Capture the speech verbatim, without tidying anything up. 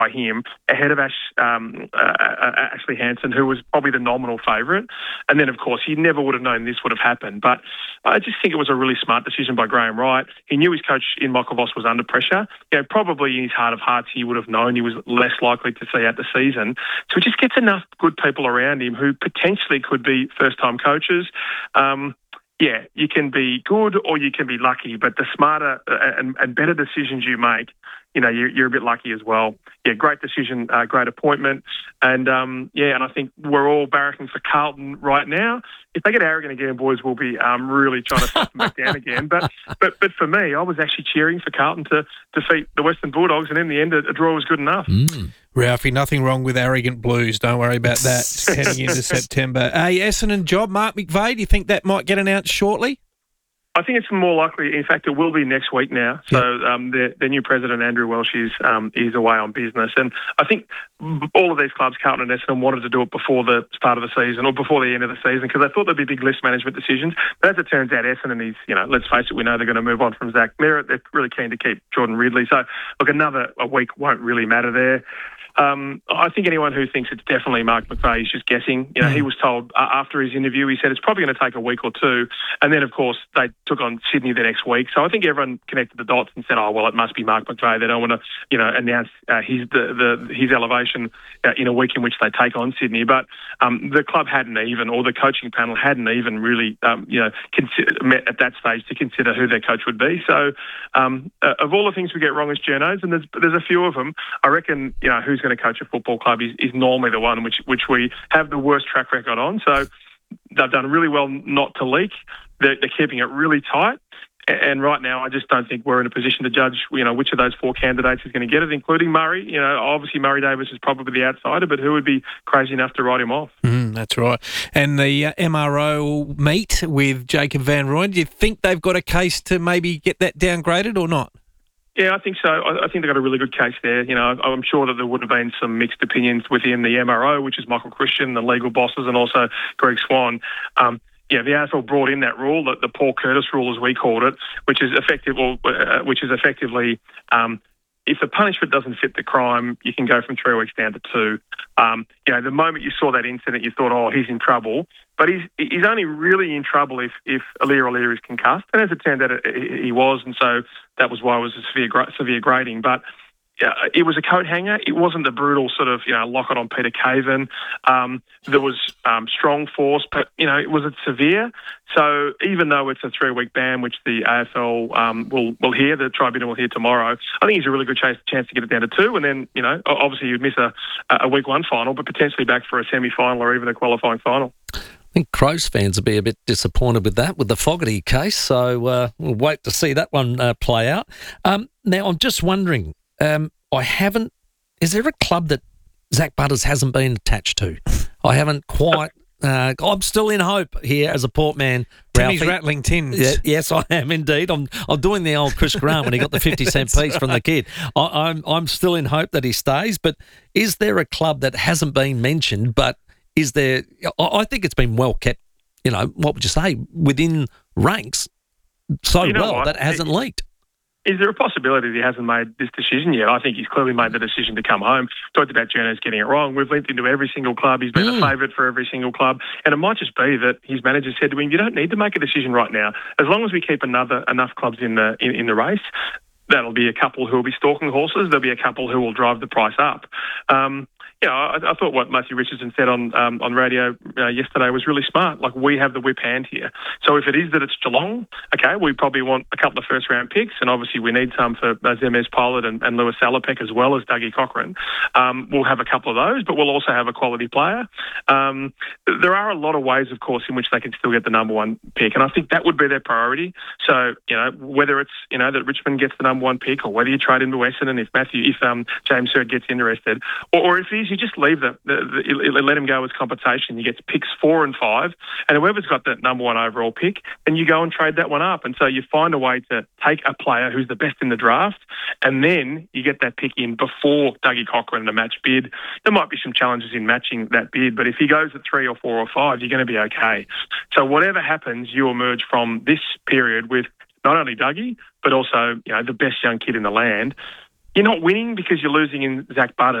by him ahead of Ash, um, uh, Ashley Hansen, who was probably the nominal favourite. And then, of course, he never would have known this would have happened. But I just think it was a really smart decision by Graham Wright. He knew his coach in Michael Voss was under pressure. You know, probably in his heart of hearts, he would have known he was less likely to see out the season. So he just gets enough good people around him who potentially could be first-time coaches. Um, yeah, you can be good or you can be lucky, but the smarter and, and better decisions you make, you know, you're, you're a bit lucky as well. Yeah, great decision, uh, great appointment. And, um, yeah, and I think we're all barracking for Carlton right now. If they get arrogant again, boys, we'll be um, really trying to stop them back down again. But, but but for me, I was actually cheering for Carlton to defeat the Western Bulldogs, and in the end, a, a draw was good enough. Mm. Ralphie, nothing wrong with arrogant Blues. Don't worry about that heading into September. Hey, Essendon job, Mark McVeigh, do you think that might get announced shortly? I think it's more likely. In fact, it will be next week now. So um, the, the new president, Andrew Welsh, is um, is away on business, and I think all of these clubs, Carlton and Essendon, wanted to do it before the start of the season or before the end of the season because they thought there'd be big list management decisions. But as it turns out, Essendon is, you know, let's face it, we know they're going to move on from Zach Merritt. They're really keen to keep Jordan Ridley. So look, another a week won't really matter there. Um, I think anyone who thinks it's definitely Mark McVeigh is just guessing. You know, mm. he was told uh, after his interview, he said it's probably going to take a week or two. And then, of course, they took on Sydney the next week. So I think everyone connected the dots and said, oh, well, it must be Mark McVeigh. They don't want to, you know, announce uh, his the, the his elevation uh, in a week in which they take on Sydney. But um, the club hadn't even, or the coaching panel hadn't even really, um, you know, consider, met at that stage to consider who their coach would be. So um, uh, of all the things we get wrong as journos, and there's, there's a few of them, I reckon, you know, who's going to coach a football club is, is normally the one which which we have the worst track record on. So they've done really well not to leak. They're, they're keeping it really tight. And right now, I just don't think we're in a position to judge, you know, which of those four candidates is going to get it, including Murray. You know, obviously Murray Davis is probably the outsider, but who would be crazy enough to write him off? Mm, that's right. And the uh, M R O meet with Jacob Van Rooyen, do you think they've got a case to maybe get that downgraded or not? Yeah, I think so. I think they've got a really good case there. You know, I'm sure that there would have been some mixed opinions within the M R O, which is Michael Christian, the legal bosses, and also Greg Swan. Um, yeah, the A F L brought in that rule, that the Paul Curtis rule, as we called it, which is effective, or, uh, which is effectively, um, if the punishment doesn't fit the crime, you can go from three weeks down to two. Um, you know, the moment you saw that incident, you thought, oh, he's in trouble. But he's he's only really in trouble if if Aliir Aliir is concussed, and as it turned out, he was, and so that was why it was a severe severe grading. But yeah, it was a coat hanger. It wasn't the brutal sort of, you know, lock it on Peter Caven. Um, there was um, strong force, but, you know, it was it severe. So even though it's a three-week ban, which the A F L um, will will hear, the tribunal will hear tomorrow, I think it's a really good chance, chance to get it down to two. And then, you know, obviously you'd miss a, a week one final, but potentially back for a semi-final or even a qualifying final. I think Crows fans will be a bit disappointed with that, with the Fogarty case. So uh, we'll wait to see that one uh, play out. Um, now, I'm just wondering, um, I haven't... Is there a club that Zach Butters hasn't been attached to? I haven't quite... Uh, I'm still in hope here as a port man. Timmy's Ralphie. rattling tins. Yeah, yes, I am indeed. I'm I'm doing the old Chris Grant when he got the fifty cent piece from the kid. I, I'm I'm still in hope that he stays. But is there a club that hasn't been mentioned, but is there... I think it's been well kept, you know, what would you say, within ranks so you know well what? that it hasn't it, leaked. Is there a possibility that he hasn't made this decision yet? I think he's clearly made the decision to come home. Talked about Journos getting it wrong. We've linked into every single club. He's been mm. a favourite for every single club. And it might just be that his manager said to him, you don't need to make a decision right now. As long as we keep another enough clubs in the in, in the race, that'll be a couple who will be stalking horses. There'll be a couple who will drive the price up. Um, Yeah, I, I thought what Matthew Richardson said on um, on radio uh, yesterday was really smart. Like, we have the whip hand here. So if it is that it's Geelong, okay, we probably want a couple of first-round picks, and obviously we need some for uh, Zemez Pilot and, and Lewis Salopek, as well as Dougie Cochran. Um, we'll have a couple of those, but we'll also have a quality player. Um, there are a lot of ways, of course, in which they can still get the number one pick, and I think that would be their priority. So, you know, whether it's, you know, that Richmond gets the number one pick, or whether you trade into Essendon if Matthew, if um, James Hird gets interested, or, or if it is you just leave the, the, the let him go as compensation. You get picks four and five, and whoever's got that number one overall pick, and you go and trade that one up. And so you find a way to take a player who's the best in the draft, and then you get that pick in before Dougie Cochran in a match bid. There might be some challenges in matching that bid, but if he goes at three or four or five, you're going to be okay. So whatever happens, you emerge from this period with not only Dougie, but also, you know, the best young kid in the land. You're not winning because you're losing in Zach Butters.